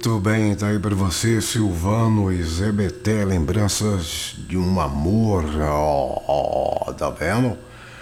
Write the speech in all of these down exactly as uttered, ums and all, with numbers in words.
Muito bem, tá aí pra você, Silvano e Zé Beté, lembranças de um amor, ó, ó, tá vendo?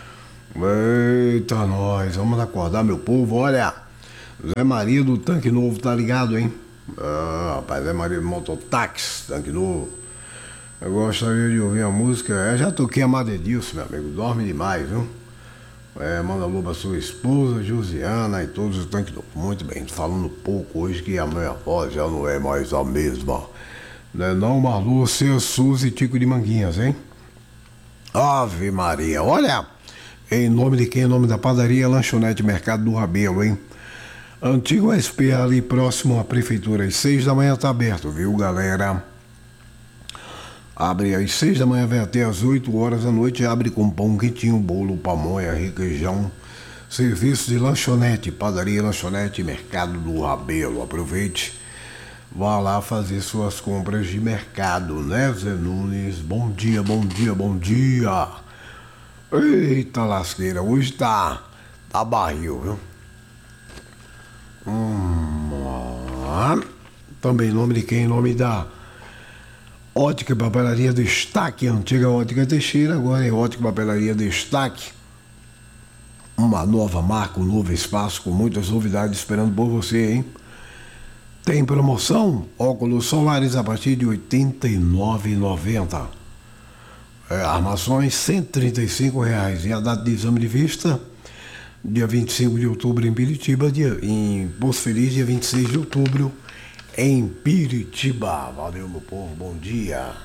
Eita, nós, vamos acordar, meu povo, olha, Zé Maria do Tanque Novo, tá ligado, hein? Ah, rapaz, Zé Maria do Mototáxi, Tanque Novo. Eu gostaria de ouvir a música, eu já toquei a Madedilson, meu amigo, dorme demais, viu? É, manda alô pra sua esposa, Josiana e todos os tanques do... Muito bem, falando pouco hoje que a minha voz já não é mais a mesma. Né não, Marlu, seu Suzy e Tico de Manguinhas, hein? Ave Maria, olha! Em nome de quem? Em nome da padaria Lanchonete Mercado do Rabelo, hein? Antigo S P ali próximo à prefeitura, às seis da manhã tá aberto, viu, galera? Abre às seis da manhã, vai até às oito horas da noite. Abre com pão quentinho, bolo, pamonha, requeijão. Serviço de lanchonete, padaria, lanchonete, mercado do Rabelo. Aproveite, vá lá fazer suas compras de mercado, né, Zé Nunes? Bom dia, bom dia, bom dia. Eita lasqueira, hoje tá, tá barril, viu? Hum, também em nome de quem? Em nome da Ótica e Papelaria Destaque, antiga Ótica Teixeira, agora é Ótica e Papelaria Destaque. Uma nova marca, um novo espaço com muitas novidades esperando por você, hein? Tem promoção? Óculos solares a partir de oitenta e nove reais e noventa centavos. É, armações cento e trinta e cinco reais. E a data de exame de vista, dia vinte e cinco de outubro em Piritiba, dia, em Poço Feliz, dia vinte e seis de outubro em Piritiba. Valeu, meu povo, bom dia.